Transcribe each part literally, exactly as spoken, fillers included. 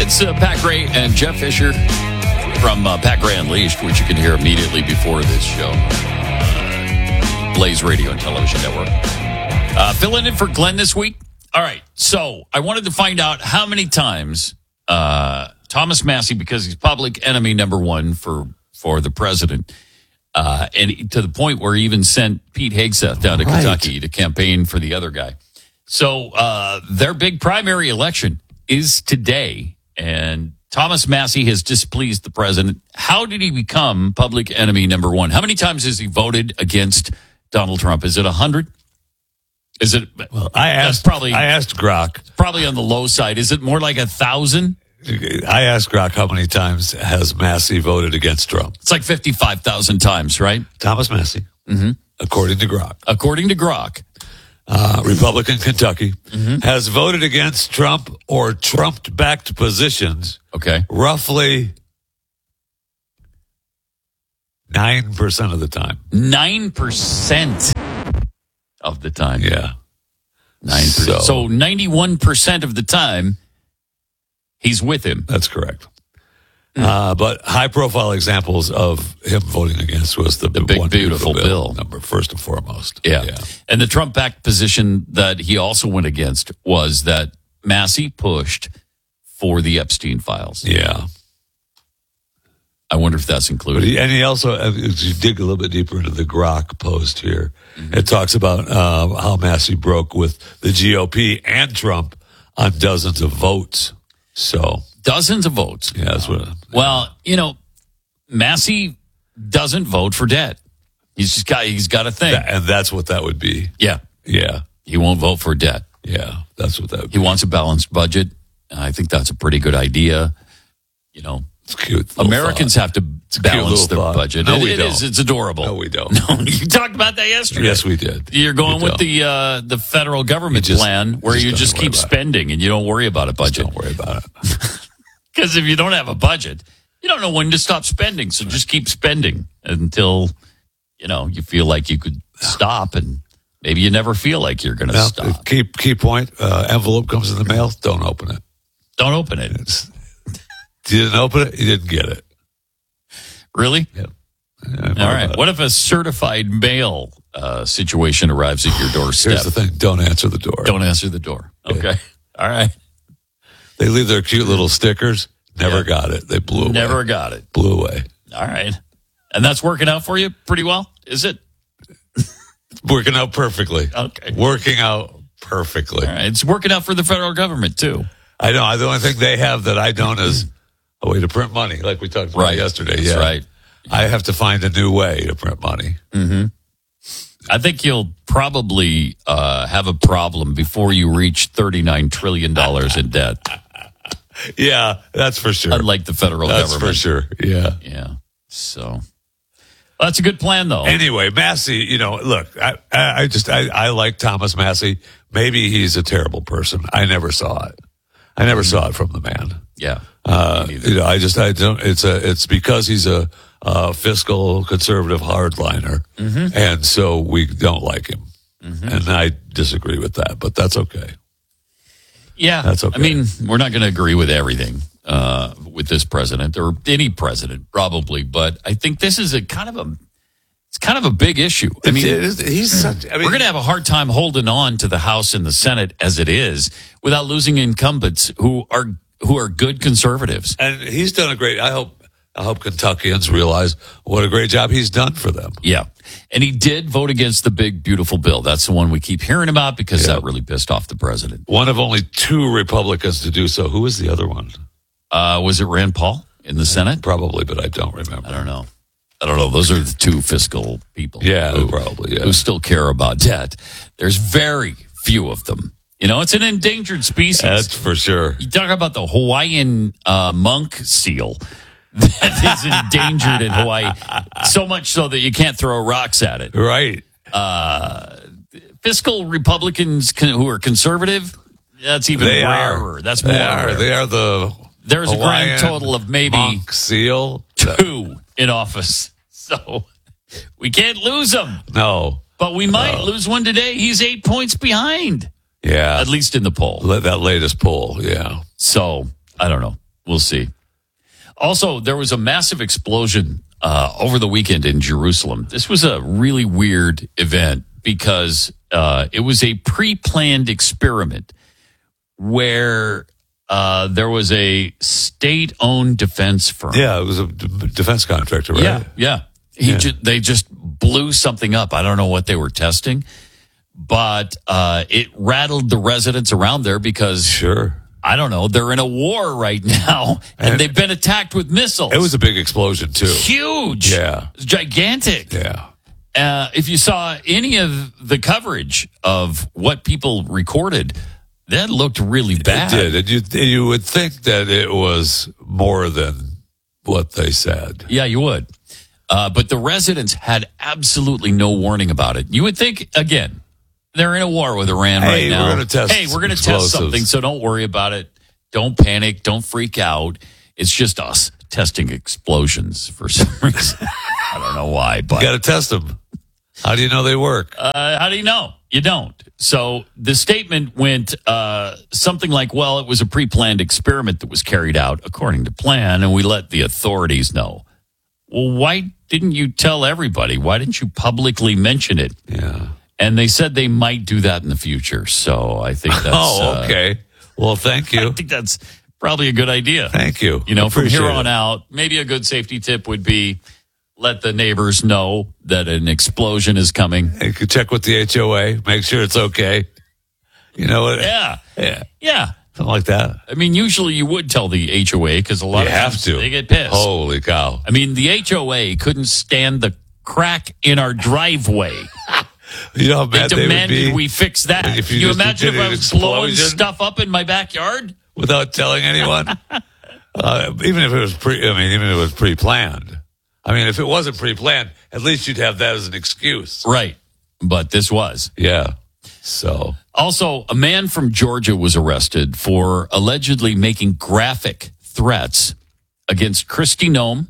It's uh, Pat Gray and Jeff Fisher from uh, Pat Gray Unleashed, which you can hear immediately before this show. Uh, Blaze Radio and Television Network. Uh, filling in for Glenn this week. All right, so I wanted to find out how many times uh, Thomas Massie, because he's public enemy number one for, for the president, uh, and to the point where he even sent Pete Hegseth down to right. Kentucky to campaign for the other guy. So uh, their big primary election is today, and Thomas Massie has displeased the president. How did he become public enemy number one? How many times has he voted against Donald Trump? Is it a hundred? Is it? Well, I asked. Probably. I asked Grok. Probably on the low side. Is it more like a thousand? I asked Grok how many times has Massie voted against Trump. It's like fifty-five thousand times, right? Thomas Massie, mm-hmm. according to Grok. According to Grok. Uh, Republican Kentucky, mm-hmm. has voted against Trump or Trump-backed positions. Okay. Roughly nine percent of the time. nine percent of the time. Yeah. nine percent. So, so ninety-one percent of the time, he's with him. That's correct. Uh, but high-profile examples of him voting against was the, the big, one beautiful, beautiful bill. bill. Number first and foremost. Yeah. yeah. And the Trump-backed position that he also went against was that Massie pushed for the Epstein files. Yeah. I wonder if that's included. But he, and he also, as you dig a little bit deeper into the Grok post here, mm-hmm. it talks about uh, how Massie broke with the G O P and Trump on dozens of votes. So... Dozens of votes. Yeah, that's what. Well, you know, Massie doesn't vote for debt. He's just got he's got a thing, that, and that's what that would be. Yeah, yeah. He won't vote for debt. Yeah, that's what that would he be. wants a balanced budget. And I think that's a pretty good idea. You know, it's cute. Americans thought. have to balance their thought. budget. No, it, we it don't. is. It's adorable. No, we don't. No, you talked about that yesterday. Yes, we did. You're going we with the uh, the federal government just, plan where just you just keep spending it. and you don't worry about a budget. Just don't worry about it. Because if you don't have a budget, you don't know when to stop spending. So just keep spending until, you know, you feel like you could stop, and maybe you never feel like you're going to Now, stop. Key, key point, uh, envelope comes in the mail, don't open it. Don't open it. It's, you didn't open it, you didn't get it. Really? Yep. Yeah, all right. What if a certified mail uh, situation arrives at your doorstep? Here's the thing, don't answer the door. Don't answer the door. Okay. Yeah. All right. They leave their cute little stickers. Never yeah. got it. They blew away. Never got it. Blew away. All right. And that's working out for you pretty well, is it? Working out perfectly. Okay. Working out perfectly. All right. It's working out for the federal government, too. I know. The only thing they have that I don't is a way to print money, like we talked about right. yesterday. That's yeah. right. I have to find a new way to print money. Mm-hmm. I think you'll probably uh, have a problem before you reach thirty-nine trillion dollars in debt. Yeah, that's for sure. Unlike the federal that's government. That's for sure, yeah. Yeah. So, well, that's a good plan, though. Anyway, Massie, you know, look, I, I, I just, I, I like Thomas Massie. Maybe he's a terrible person. I never saw it. I never mm-hmm. saw it from the man. Yeah. Uh, you know, I just, I don't, it's a, it's because he's a, a fiscal conservative hardliner. Mm-hmm. And so we don't like him. Mm-hmm. And I disagree with that, but that's okay. Yeah. That's okay. I mean, we're not going to agree with everything, uh, with this president or any president probably, but I think this is a kind of a, it's kind of a big issue. I mean, it is, he's such, I mean, we're going to have a hard time holding on to the House and the Senate as it is without losing incumbents who are, who are good conservatives. And he's done a great, I hope, I hope Kentuckians realize what a great job he's done for them. Yeah. And he did vote against the big, beautiful bill. That's the one we keep hearing about because yeah. that really pissed off the president. One of only two Republicans to do so. Who was the other one? Uh, was it Rand Paul in the Senate? Probably, but I don't remember. I don't know. I don't know. Those are the two fiscal people. Yeah, who, probably. Yeah. Who still care about debt. There's very few of them. You know, it's an endangered species. That's for sure. You talk about the Hawaiian uh, monk seal that is endangered in Hawaii, so much so that you can't throw rocks at it. Right. Uh, fiscal Republicans con- who are conservative, that's even they rarer. Are. That's they more are. rare. They are the There's Hawaiian a grand total of maybe monk seal two in office. So we can't lose them. No. But we might no. lose one today. He's eight points behind. Yeah. At least in the poll. That latest poll, yeah. So, I don't know. We'll see. Also, there was a massive explosion uh, over the weekend in Jerusalem. This was a really weird event because uh, it was a pre-planned experiment where uh, there was a state-owned defense firm. Yeah, it was a d- defense contractor, right? Yeah, yeah. He Yeah. ju- they just blew something up. I don't know what they were testing, but uh, it rattled the residents around there because, Sure. I don't know, they're in a war right now, and, And- they've been attacked with missiles. It was a big explosion, too. huge. Yeah. It was gigantic. Yeah. Uh, if you saw any of the coverage of what people recorded, that looked really bad. It did. And you, you would think that it was more than what they said. Yeah, you would. Uh, but the residents had absolutely no warning about it. You would think, again, they're in a war with Iran Hey, right now. we're gonna test hey, we're going to test explosives. something, so don't worry about it. Don't panic. Don't freak out. It's just us testing explosions for some reason. I don't know why, but You got to test them. How do you know they work? Uh, how do you know? You don't. So the statement went uh, something like, well, it was a pre-planned experiment that was carried out according to plan, and we let the authorities know. Well, why didn't you tell everybody? Why didn't you publicly mention it? Yeah. And they said they might do that in the future. So I think that's... Oh, okay. Uh, well, thank Uh, I you. think that's probably a good idea. Thank you. You know, from Appreciate here it. on out, maybe a good safety tip would be let the neighbors know that an explosion is coming. You could check with the H O A, make sure it's okay. You know what? Yeah. Yeah. Yeah. Something like that. I mean, usually you would tell the H O A because a lot You of have times to. they get pissed. Holy cow. I mean, the H O A couldn't stand the crack in our driveway. You know how They bad they would demanded be we fix that. if you Can you just imagine if did I an was blowing explosion? stuff up in my backyard? without telling anyone? uh, even if it was pre, I mean, even if it was pre-planned. I mean, if it wasn't pre-planned, at least you'd have that as an excuse. Right. But this was. Yeah. So Also, a man from Georgia was arrested for allegedly making graphic threats against Kristi Noem,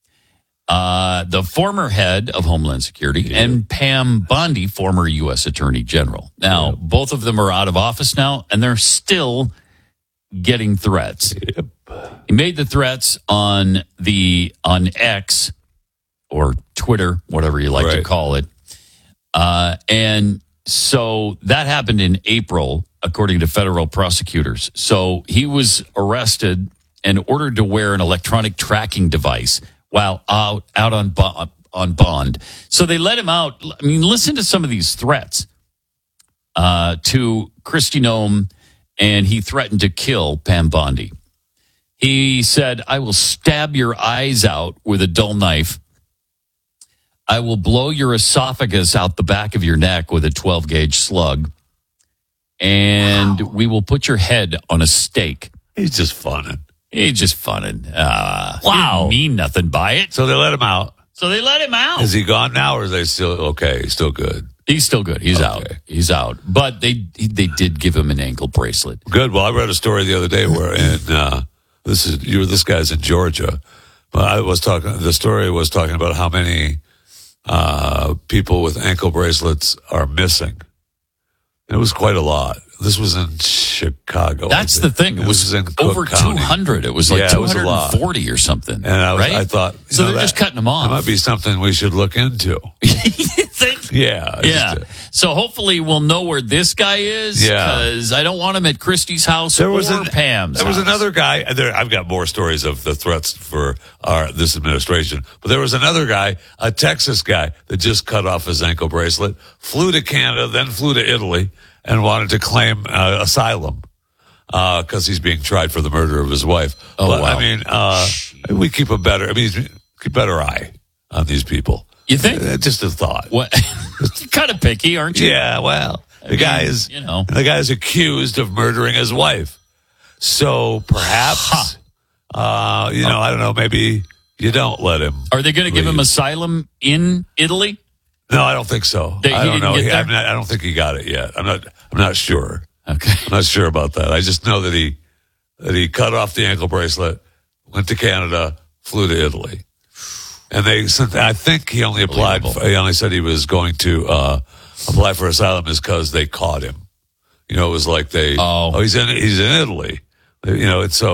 uh, the former head of Homeland Security, Yeah. and Pam Bondi, former U S Attorney General. Now, Yeah. both of them are out of office now, and they're still getting threats. yep. He made the threats on the on X or Twitter, whatever you like to Right. call it, uh, and so that happened in April, according to federal prosecutors. So he was arrested and ordered to wear an electronic tracking device while out out on bond, on bond. So they let him out. I mean, listen to some of these threats uh, to Kristi Noem, and he threatened to kill Pam Bondi. He said, "I will stab your eyes out with a dull knife. I will blow your esophagus out the back of your neck with a twelve gauge slug. And Wow. we will put your head on a stake." He's just funning. He's just funning. Uh, Wow. He didn't mean nothing by it. So they let him out. So they let him out. Is he gone now, or is they still okay? He's still good. He's still good. He's out. Okay. He's out. But they they did give him an ankle bracelet. Good. Well, I read a story the other day where in uh, this is you. This guy's in Georgia. But I was talking. The story was talking about how many uh, people with ankle bracelets are missing. It was quite a lot. This was in Chicago. That's the thing. It was, in Cook over County. two hundred. It was like Yeah, it was a lot. two hundred forty or something. And I, was, right? I thought, you so know, they're that- just cutting them off. That might be something we should look into. You think? Yeah. Yeah. just, uh, So hopefully we'll know where this guy is. Yeah. Because I don't want him at Christie's house There or was an, Pam's There was house. another guy. and There, I've got more stories of the threats for our this administration. But there was another guy, a Texas guy, that just cut off his ankle bracelet, flew to Canada, then flew to Italy, and wanted to claim uh, asylum because he's being tried for the murder of his wife. Oh, but wow. I mean, uh, we keep a better. I mean, keep a better eye on these people. You think? Uh, just a thought. What? You're kind of picky, aren't you? Yeah, well, the mean, guy is, you know. the guy is accused of murdering his wife. So perhaps, uh, you know, I don't know, maybe you don't let him. Are they going to give him leave. asylum in Italy? No, I don't think so. They- he I don't didn't know. get He- there? I'm not, I don't think he got it yet. I'm not. I'm not sure. Okay. I'm not sure about that. I just know that he that he cut off the ankle bracelet, went to Canada, flew to Italy, and they sent. I think he only applied. For, he only said he was going to uh, apply for asylum is because they caught him. You know, it was like they. Oh. he's in. He's in Italy. You know, and so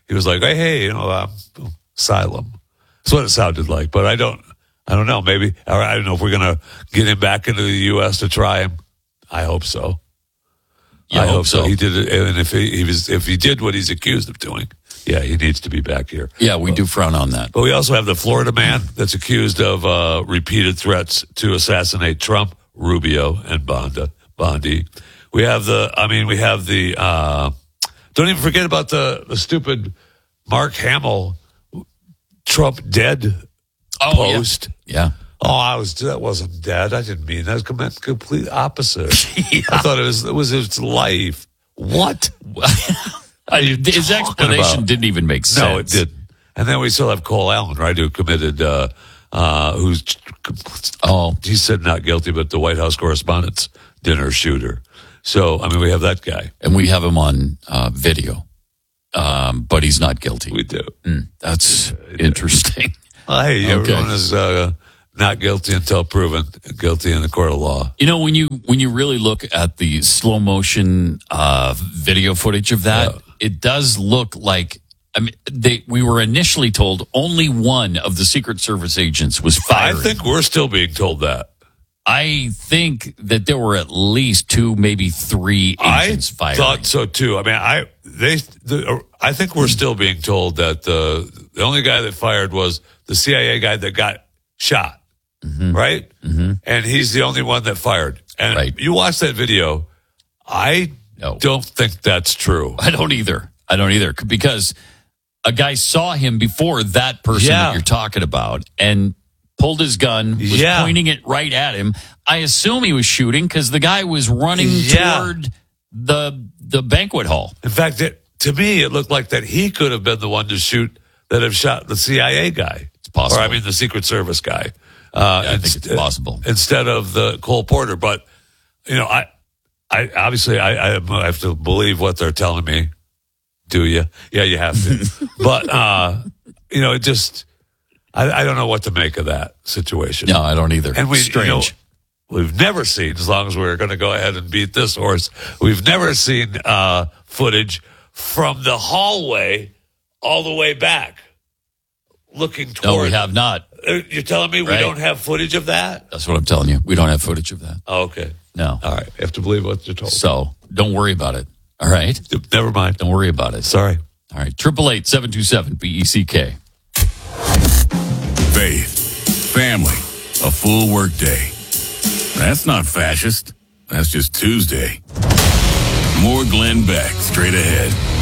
he was like, hey, hey, you know, um, asylum. That's what it sounded like. But I don't, I don't know. Maybe, or I don't know if we're going to get him back into the U S to try him. I hope so. You I hope hope so. so. He did it, and if he, he was, if he did what he's accused of doing, yeah, he needs to be back here. Yeah, we do frown on that. But we also have the Florida man that's accused of uh, repeated threats to assassinate Trump, Rubio, and Bonda, Bondi. We have the, I mean, we have the, uh, don't even forget about the, the stupid Mark Hamill Trump dead Oh, post. Yeah. yeah. Oh, I was, that wasn't dead. I didn't mean that. It was the complete opposite. yeah. I thought it was, it was his life. What? I, his explanation about? didn't even make sense. No, it didn't. And then we still have Cole Allen, right, who committed, uh, uh, who's, oh, he said not guilty, but the White House Correspondents' Dinner shooter. So, I mean, we have that guy. And we have him on uh, video, um, but he's not guilty. We do. Mm, that's interesting. Well, hey, Okay. everyone is uh, not guilty until proven guilty in the court of law. You know, when you when you really look at the slow motion uh, video footage of that, Yeah. it does look like. I mean, they we were initially told only one of the Secret Service agents was fired. I think we're still being told that. I think that there were at least two, maybe three agents I fired. thought so too. I mean, I they the, I think we're still being told that the the only guy that fired was the C I A guy that got shot, mm-hmm. right? Mm-hmm. And he's the only one that fired. And right. you watch that video, I no. don't think that's true. I don't either. I don't either because a guy saw him before that person Yeah. that you're talking about and pulled his gun, was Yeah. pointing it right at him. I assume he was shooting because the guy was running Yeah. toward the the banquet hall. In fact, it, to me, it looked like that he could have been the one to shoot that have shot the C I A guy. It's possible. Or, I mean, the Secret Service guy. Uh, Yeah, I think it's possible. Instead of the Cole Porter. But, you know, I, I obviously, I, I have to believe what they're telling me. Do you? Yeah, you have to. But, uh, you know, it just, I, I don't know what to make of that situation. No, I don't either. And we, Strange. you know, we've never seen, as long as we're going to go ahead and beat this horse, we've never seen uh, footage from the hallway all the way back, looking toward. No, we have not. Uh, You're telling me we Right. don't have footage of that? That's what I'm telling you. We don't have footage of that. Oh, okay. No. All right. You have to believe what you're told. So don't worry about it. All right? Never mind. Don't worry about it. Sorry. All right. Triple eight seven two seven B E C K. Faith, family, a full workday. That's not fascist. That's just Tuesday. More Glenn Beck straight ahead.